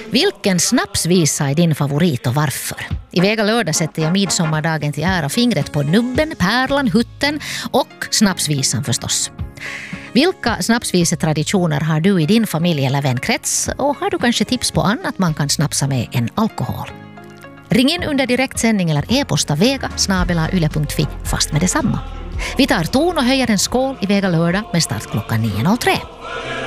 Vilken snapsvisa är din favorit och varför? I Vega lördag sätter jag midsommardagen till ära fingret på nubben, pärlan, hutten och snapsvisan förstås. Vilka snapsvisetraditioner har du i din familj eller vänkrets? Och har du kanske tips på annat man kan snapsa med än alkohol? Ring in under direktsändning eller e-posta vega@yle.fi fast med detsamma. Vi tar ton och höjer en skål i Vega lördag med start klockan 9.03.